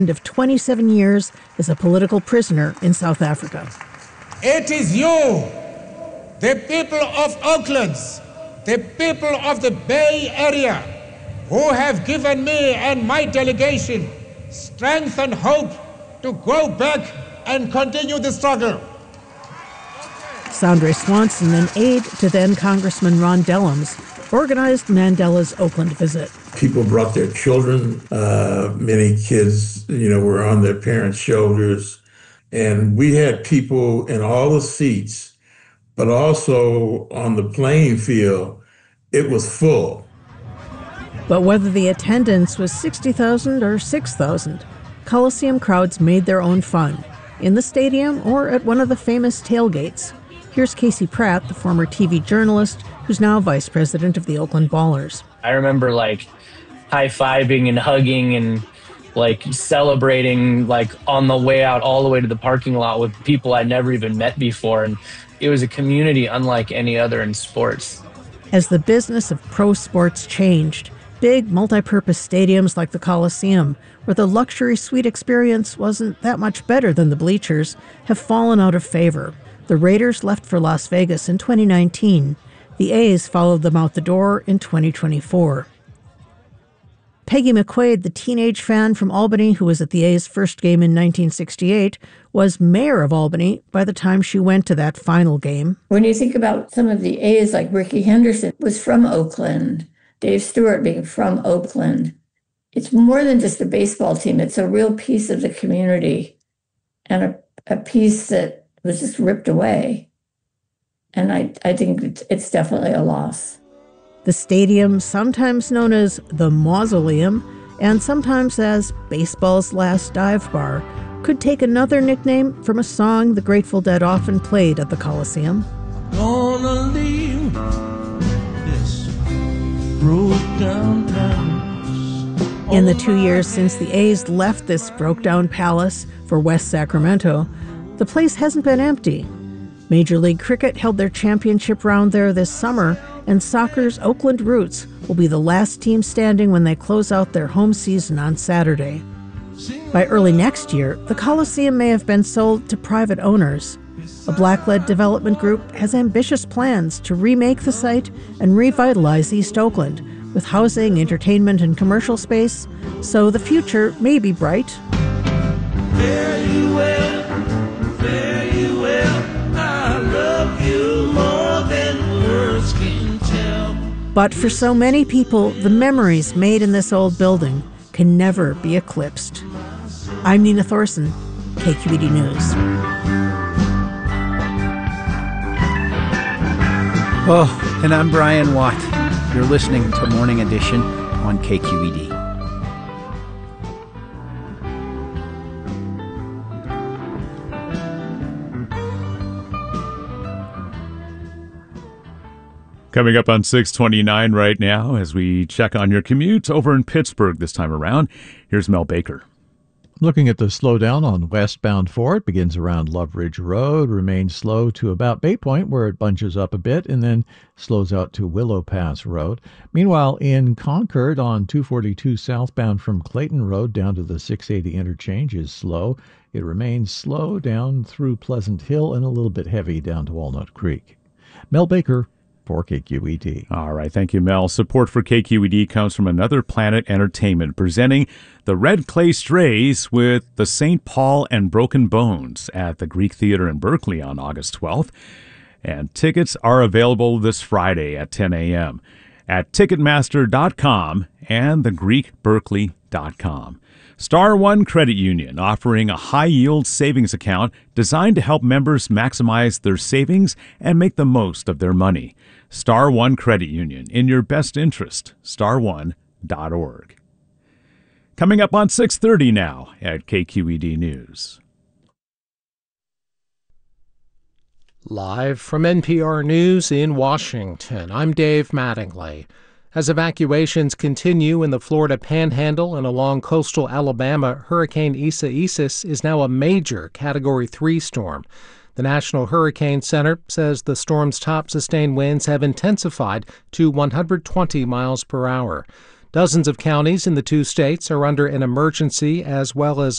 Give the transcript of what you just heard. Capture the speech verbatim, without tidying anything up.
of twenty-seven years as a political prisoner in South Africa. It is you, the people of Oakland, the people of the Bay Area, who have given me and my delegation strength and hope to go back and continue the struggle. Sandre Swanson, an aide to then Congressman Ron Dellums, organized Mandela's Oakland visit. People brought their children. Uh, many kids, you know, were on their parents' shoulders. And we had people in all the seats, but also on the playing field, it was full. But whether the attendance was sixty thousand or six thousand, Coliseum crowds made their own fun, in the stadium or at one of the famous tailgates. Here's Casey Pratt, the former T V journalist, who's now vice president of the Oakland Ballers. I remember like high-fiving and hugging and like celebrating like on the way out all the way to the parking lot with people I'd never even met before. And it was a community unlike any other in sports. As the business of pro sports changed, big multi-purpose stadiums like the Coliseum, where the luxury suite experience wasn't that much better than the bleachers, have fallen out of favor. The Raiders left for Las Vegas in twenty nineteen. The A's followed them out the door in twenty twenty-four. Peggy McQuaid, the teenage fan from Albany who was at the A's first game in nineteen sixty-eight, was mayor of Albany by the time she went to that final game. When you think about some of the A's, like Rickey Henderson was from Oakland, Dave Stewart being from Oakland, it's more than just a baseball team. It's a real piece of the community and a, a piece that was just ripped away. And I, I think it's definitely a loss. The stadium, sometimes known as the Mausoleum, and sometimes as baseball's last dive bar, could take another nickname from a song the Grateful Dead often played at the Coliseum. Gonna leave this broke-down palace. In the two years since the A's left this broke-down palace for West Sacramento, the place hasn't been empty. Major League Cricket held their championship round there this summer, and soccer's Oakland Roots will be the last team standing when they close out their home season on Saturday. By early next year, the Coliseum may have been sold to private owners. A Black-led development group has ambitious plans to remake the site and revitalize East Oakland with housing, entertainment, and commercial space, so the future may be bright. Fare you well, fare you well, I love you more than words can tell. But for so many people, the memories made in this old building can never be eclipsed. I'm Nina Thorson, K Q E D News. Oh, and I'm Brian Watt. You're listening to Morning Edition on K Q E D. Coming up on six twenty-nine right now as we check on your commute over in Pittsburgh this time around. Here's Mel Baker. Looking at the slowdown on westbound four, it begins around Love Ridge Road, remains slow to about Bay Point, where it bunches up a bit, and then slows out to Willow Pass Road. Meanwhile, in Concord on two forty-two southbound from Clayton Road down to the six eighty interchange is slow. It remains slow down through Pleasant Hill and a little bit heavy down to Walnut Creek. Mel Baker for K Q E D. All right, thank you, Mel. Support for K Q E D comes from Another Planet Entertainment, presenting the Red Clay Strays with the Saint Paul and Broken Bones at the Greek Theater in Berkeley on August twelfth. And tickets are available this Friday at ten a.m. at Ticketmaster dot com and the greek berkeley dot com. Star One Credit Union offering a high-yield savings account designed to help members maximize their savings and make the most of their money. Star One Credit Union, in your best interest, star one dot org. Coming up on six thirty now at K Q E D News. Live from N P R News in Washington, I'm Dave Mattingly. As evacuations continue in the Florida Panhandle and along coastal Alabama, Hurricane Isaias is now a major Category three storm. The National Hurricane Center says the storm's top sustained winds have intensified to one hundred twenty miles per hour. Dozens of counties in the two states are under an emergency as well as